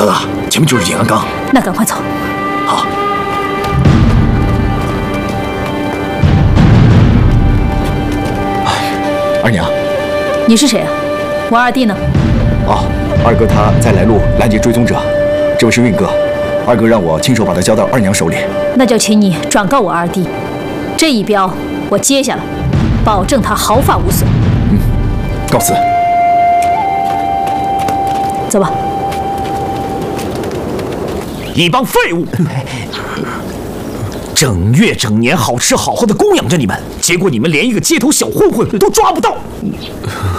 老大，前面就是景安冈。 那赶快走。 好。二娘， 你是谁啊？我二弟呢？ 哦，二哥他在来路拦截追踪者，这位是运哥，二哥让我亲手把他交到二娘手里。 那就请你转告我二弟，这一镖我接下来，保证他毫发无损。 告辞。 走吧。 一帮废物！整月整年好吃好喝的供养着你们，结果你们连一个街头小混混都抓不到。